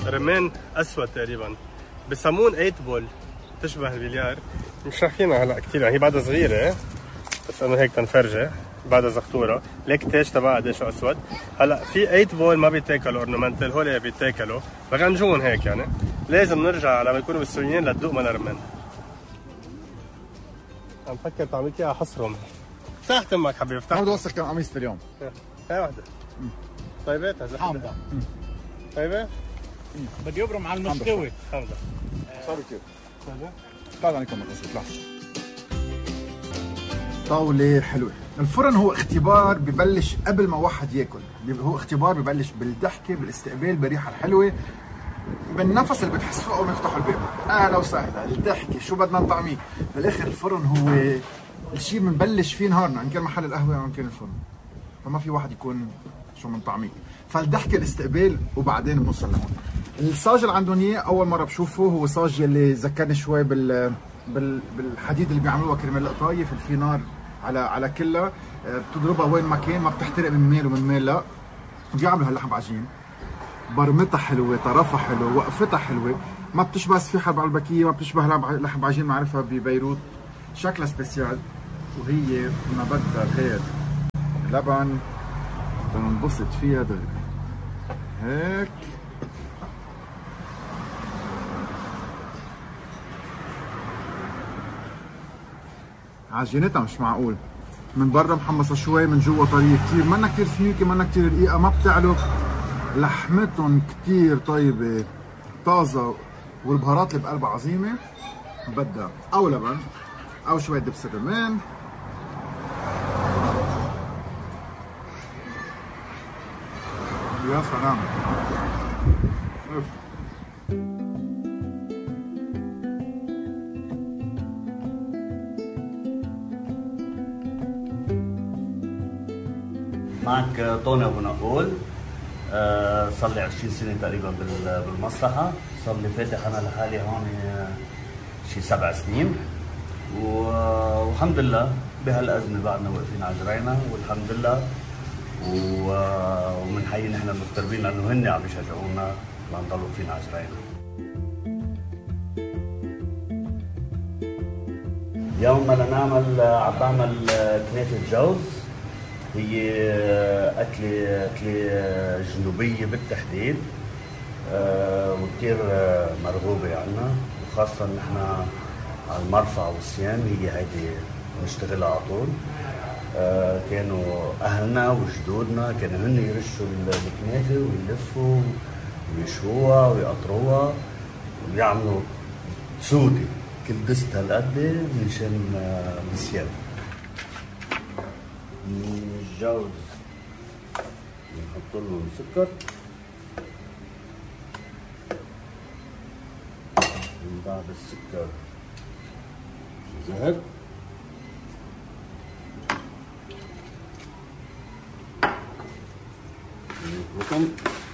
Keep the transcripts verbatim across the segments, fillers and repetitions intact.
رمان اسود تقريبا، بسمون ثمانية بول، تشبه البليار. مش رايحينها هلا كثير، يعني هي بعدها صغيره بس انه هيك تنفرجه، بعدها زغطوره، ليك تاج تبعها قديش اسود. هلا في ثمانية بول ما بيتاكلوا اورنمنتال، هول بيتاكلوا بغنجون هيك. يعني لازم نرجع لما يكونوا بالسوريين لتذوق من الرمان. عم فكر تعمل اياها حصرهم. افتح تمك حبيبي افتح. بدي اوصل كم قميص باليوم. هاي وحده. طيبات هذا حامضه. طيبه؟ بدي يبرم على المستوي. حامضه. صار كثير. طلع عليكم القصه. طاولة حلوة. الفرن هو اختبار ببلش قبل ما واحد ياكل، هو اختبار ببلش بالضحكة، بالاستقبال، بالريحة الحلوة، بالنفس اللي بتحسوه اول ما يفتحوا الباب. اهلا وسهلا، الضحكة، شو بدنا نطعميه، بالاخر الفرن هو الشيء بنبلش فيه نهارنا، ان كان محل القهوة او ان كان الفرن. فما في واحد يكون شو من طعميه، فالضحكة الاستقبال وبعدين بنوصل لهون. الصاج اللي عندهم اياه اول مرة بشوفه هو صاج اللي ذكرني شوي بال بالحديد اللي بيعملوها كرمال القطايف، اللي في نار على على كلها، بتضربها وين ما كان، ما بتحترق من ميل ومن ميل لا. بيعملوا هاللحم بعجين، برمتها حلوه، طرفها حلو، وقفتها حلوه، ما بتشبه سفيحه بعلبكيه، ما بتشبه لحم بعجين معرفها ببيروت، شكلها سبيسيال. وهي ما بدها غير لبن تنبسط فيها دغري هيك. عجينتها مش معقول، من برا محمصه شوي، من جوا طريه كثير، منا كثير سميكه، منا كثير رقيقه، ما بتعلق. لحمتهم كثير طيبه طازه، والبهارات اللي بقلبها عظيمه. بدها او لبن او شويه دبس الرمان. يا سلام. معك طوني ابو نقول. أه صار لي عشرين سنه تقريبا بالمصلحه، صار لي فاتح انا لحالي هون شي سبع سنين، والحمد لله بهالازمه بعدنا واقفين على جرينا والحمد لله. وبنحيي نحن المغتربين لانه هن عم يشجعونا لنضل واقفين على جرينا. اليوم بدنا نعمل عم بعمل كنافه جوز، هي أكلة أكلة جنوبية بالتحديد، أه وكثير مرغوبة عنا، وخاصة نحن على المرفأ والصيام هي هيدي بنشتغلها على طول. أه كانوا أهلنا وجدودنا كانوا هن يرشوا الكنافة ويلفوا ويشوها ويقطروها ويعملوا سودة كل دست هالقد مشان الصيام. الجوز نحط له سكر، من بعد السكر زهر، الرقم،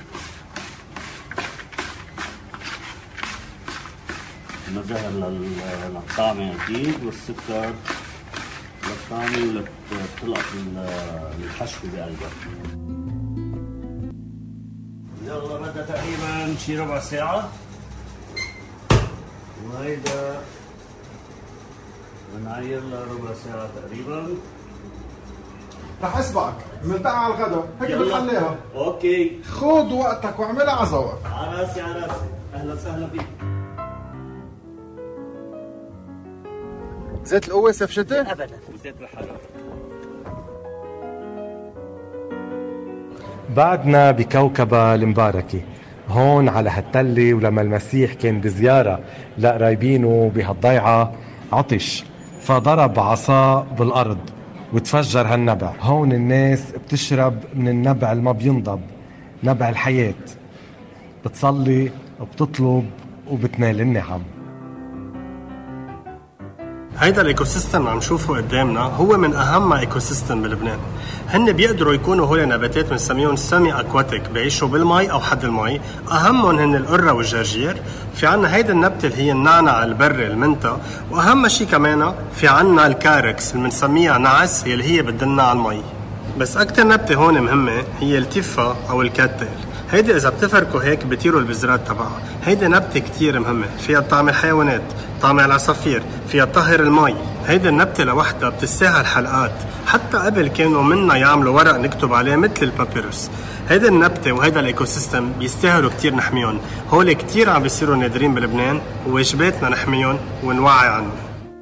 الزهر للطعمة أكيد، والسكر للطعمة اللي بتلقط الحشو بقلبها. يلا بدها تقريبا شي ربع ساعة، وهيدا بنعير لها ربع ساعة تقريبا. رح اسبقك، بنلتقى على الغدا، هيك بنخليها. اوكي. خذ وقتك واعملها على ذوقك. على راسي على راسي، اهلا وسهلا فيك. زيت القوة سيف شتاء؟ ابدا، زيت الحرارة. بعدنا بكوكبة المباركة هون على هالتلة، ولما المسيح كان بزيارة لقرايبينه بهالضيعة عطش فضرب عصاه بالأرض وتفجر هالنبع. هون الناس بتشرب من النبع اللي ما بينضب، نبع الحياة، بتصلي وبتطلب وبتنال النعم. هيدا الايكو سيستم عم نشوفه قدامنا هو من اهم ايكو سيستم بلبنان. هن بيقدروا يكونوا هول نباتات بنسميهم سيمي اكواتيك، بيعيشوا بالمي او حد المي، اهمهم هن القره والجرجير. في عنا هيدا النبته اللي هي النعنع البري المنتا، واهم شيء كمان في عنا الكاركس اللي بنسميها نعس، هي اللي هي بتدلنا على المي. بس اكثر نبته هون مهمه هي التفه او الكاتيل. هيدي إذا بتفركوا هيك بيطيروا البذرات تبعها. هيدي نبتة كتير مهمة، فيها طعم الحيوانات، طعم العصافير، فيها طهر المي. هيدي النبتة لوحدها بتستاهل حلقات، حتى قبل كانوا منا يعملوا ورق نكتب عليه مثل البابيروس. هيدي النبتة وهيدا الايكو سيستم بيستاهلوا كتير نحميهم. هول كتير عم بيصيروا نادرين بلبنان، وواجباتنا نحميهم ونوعي عنهم.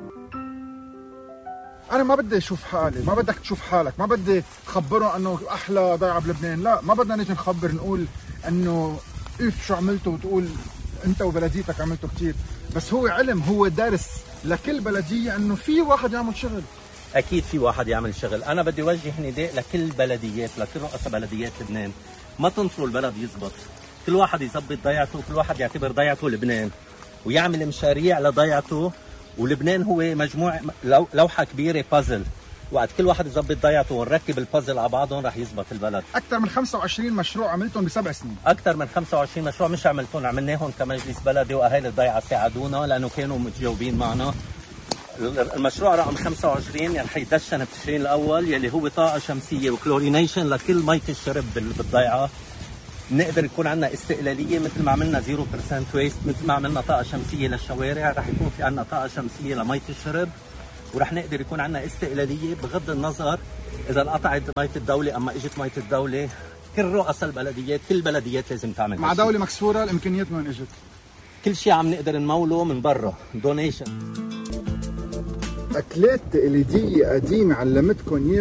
انا ما بدي اشوف حالي، ما بدك تشوف حالك، ما بدي خبره انه احلى ضيعه بلبنان، لا ما بدنا نيجي نخبر نقول انه اف شو عملتوا وتقول انت وبلديتك عملتوا كتير، بس هو علم، هو درس لكل بلديه انه في واحد يعمل شغل. اكيد في واحد يعمل شغل. انا بدي اوجه نداء لكل بلديات، لكل رؤساء بلديات لبنان، ما تنطروا البلد يزبط، كل واحد يظبط ضيعته، كل واحد يعتبر ضيعته لبنان ويعمل مشاريع لضيعته. ولبنان هو مجموع لوحه كبيره بازل، وقت كل واحد يظبط ضيعته ونركب البازل على بعضهم رح يزبط البلد. اكثر من خمسة وعشرين مشروع عملتهم بسبع سنين. اكثر من خمسة وعشرين مشروع مش عملتهم، عملناهم كمجلس بلدي واهالي الضيعه ساعدونا لانه كانوا متجاوبين معنا. المشروع رقم خمسة وعشرين يعني حيدشن بتشرين الاول يلي هو طاقه شمسيه وكلورينيشن لكل ميه الشرب بالضيعه. نقدر يكون عندنا استقلاليه مثل ما عملنا صفر بالمية ويست، مثل ما عملنا طاقه شمسيه للشوارع، رح يكون في عندنا طاقه شمسيه لميه الشرب، ورح نقدر يكون عندنا استقلاليه بغض النظر اذا انقطعت ميه الدوله اما اجت ميه الدوله. كل رؤساء البلديات، كل البلديات لازم تعمل مع دوله مكسوره. الامكانيات من وين اجت؟ كل شيء عم نقدر نموله من برا، دونيشن. اكلات تقليديه قديمه علمتكم